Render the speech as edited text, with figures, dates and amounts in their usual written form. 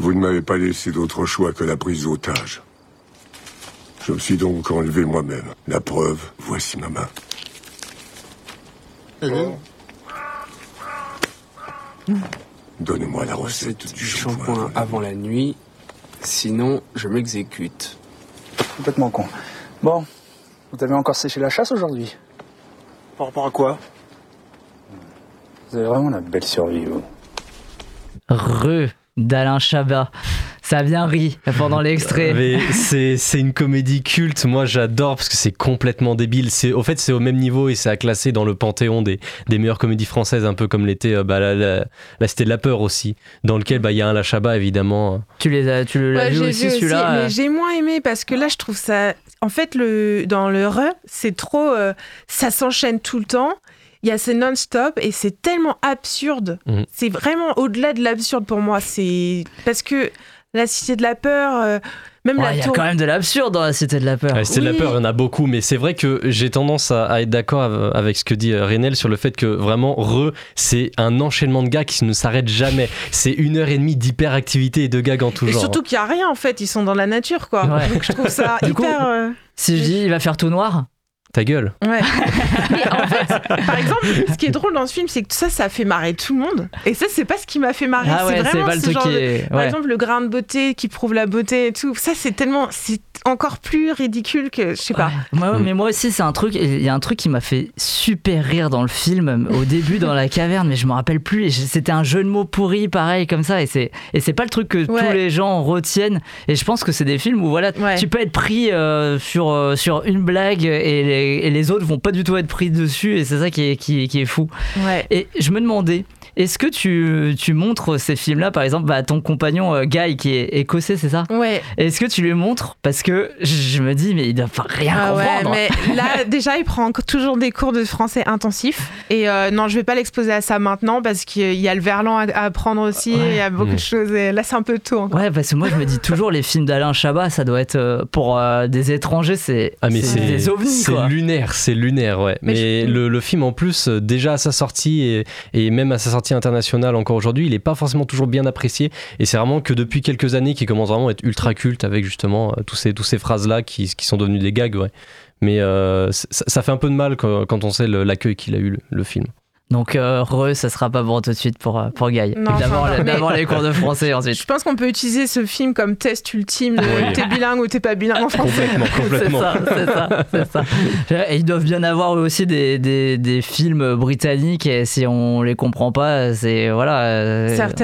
Vous ne m'avez pas laissé d'autre choix que la prise d'otage. Je me suis donc enlevé moi-même. La preuve, voici ma main. Donnez-moi la recette du shampoing avant la nuit, sinon je m'exécute. Complètement con. Bon, vous avez encore séché la chasse aujourd'hui? Par rapport à quoi? Vous avez vraiment la belle survie, vous. d'Alain Chabat. Ça a bien ri pendant l'extrait. Mais c'est une comédie culte. Moi, j'adore parce que c'est complètement débile. Au fait, c'est au même niveau et c'est à classer dans le panthéon des meilleures comédies françaises, un peu comme l'était la Cité de la Peur aussi, dans lequel il y a Alain Chabat, évidemment. Tu l'as vu aussi, celui-là mais j'ai moins aimé parce que là, je trouve ça... En fait, dans le c'est trop... ça s'enchaîne tout le temps. Il y a ces non-stop et c'est tellement absurde. C'est vraiment au-delà de l'absurde pour moi. C'est parce que la Cité de la Peur, même la tour... Il y a quand même de l'absurde dans la Cité de la Peur. La Cité de la Peur, il y en a beaucoup, mais c'est vrai que j'ai tendance à être d'accord avec ce que dit Reynel sur le fait que vraiment, c'est un enchaînement de gags qui ne s'arrête jamais. C'est 1h30 d'hyperactivité et de gags en tout genre. Et surtout qu'il n'y a rien en fait, ils sont dans la nature quoi. Ouais. Donc je trouve ça hyper... Si je dis il va faire tout noir, ta gueule. Ouais. Mais en fait, par exemple, ce qui est drôle dans ce film, c'est que ça fait marrer tout le monde. Et ça, c'est pas ce qui m'a fait marrer. Ah ouais, c'est vraiment pas le ce truc genre qui est... Par exemple, le grain de beauté qui prouve la beauté et tout. Ça, c'est encore plus ridicule que, je sais pas. Ouais. Mais moi aussi, il y a un truc qui m'a fait super rire dans le film, au début dans la caverne, mais je me rappelle plus. C'était un jeu de mots pourri, pareil, comme ça. Et c'est pas le truc que tous les gens retiennent. Et je pense que c'est des films où tu peux être pris sur une blague et les autres vont pas du tout être pris dessus, et c'est ça qui est fou. Ouais. Et je me demandais, est-ce que tu montres ces films-là, par exemple, à ton compagnon Guy, qui est écossais, c'est ça? Ouais. Est-ce que tu lui montres? Parce que je me dis, mais il doit rien comprendre. Ouais, mais là, déjà, il prend toujours des cours de français intensifs. Et non, je vais pas l'exposer à ça maintenant, parce qu'il y a le verlan à apprendre aussi, il y a beaucoup de choses. Et là, c'est un peu tôt encore. Ouais, parce que moi, je me dis toujours, les films d'Alain Chabat, ça doit être, pour des étrangers, c'est des ovnis, quoi. C'est lunaire, ouais. Mais le film, en plus, déjà à sa sortie et même à sa sortie internationale encore aujourd'hui, il est pas forcément toujours bien apprécié. Et c'est vraiment que depuis quelques années qu'il commence vraiment à être ultra culte avec justement tous ces phrases-là qui sont devenues des gags, ouais. Mais ça fait un peu de mal quand on sait l'accueil qu'il a eu, le film. Donc ça sera pas bon tout de suite pour Guy. Non, d'abord les cours de français ensuite. Je pense qu'on peut utiliser ce film comme test ultime de t'es bilingue ou t'es pas bilingue en français. Complètement. C'est ça. Et ils doivent bien avoir eux aussi des films britanniques, et si on les comprend pas, c'est voilà.